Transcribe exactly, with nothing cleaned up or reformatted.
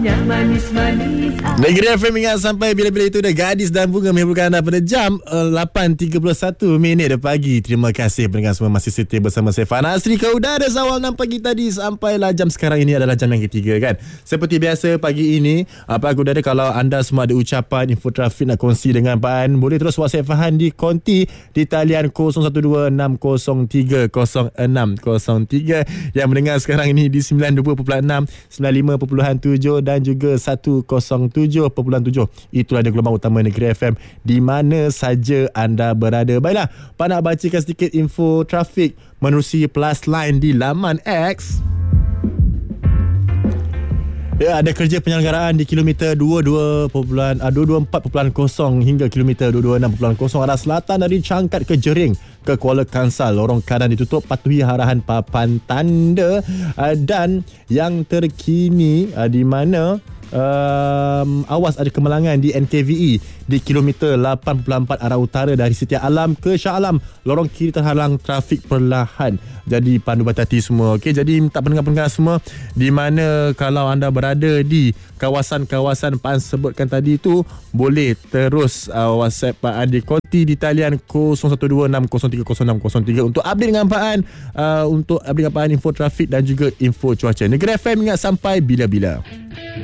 Yang manis-manis. Negeri F M ingat sampai bila-bila itu dah Gadis dan Bunga menghiburkan anda pada jam uh, lapan tiga puluh satu minit pagi. Terima kasih pendengar semua masih setia bersama saya Fana Asri ke udara awal enam pagi tadi sampailah jam sekarang ini adalah jam yang ketiga kan. Seperti biasa pagi ini apa aku udara, kalau anda semua ada ucapan info trafik nak kongsi dengan Pak An, boleh terus WhatsApp Fahan di konti di talian kosong satu dua enam kosong tiga kosong enam kosong tiga. Yang mendengar sekarang ini di sembilan puluh dua perpuluhan enam, sembilan puluh lima perpuluhan tujuh dan juga seratus tujuh perpuluhan tujuh. Itulah dia gelombang utama Negeri F M di mana saja anda berada. Baiklah, Pak nak bacakan sedikit info trafik menerusi Plus Line di laman X. Ya, ada kerja penyelenggaraan di kilometer dua puluh dua dua puluh empat perpuluhan kosong hingga kilometer dua puluh enam perpuluhan kosong arah selatan dari Cangkat ke Jering ke Kuala Kangsar. Lorong kanan ditutup, patuhi arahan papan tanda. Dan yang terkini di mana Um, awas ada kemalangan di N K V E di kilometer lapan puluh empat arah utara dari Setia Alam ke Shah Alam. Lorong kiri terhalang trafik perlahan. Jadi pandu berhati semua. Okey, jadi minta pendengar-pendengar semua di mana kalau anda berada di kawasan-kawasan Pak An sebutkan tadi tu, boleh terus uh, WhatsApp Pak An di konti di talian kosong satu dua enam kosong tiga kosong enam kosong tiga untuk update dengan Pak An, uh, untuk update dengan Pak An info trafik dan juga info cuaca. Negeri F M ingat sampai bila-bila.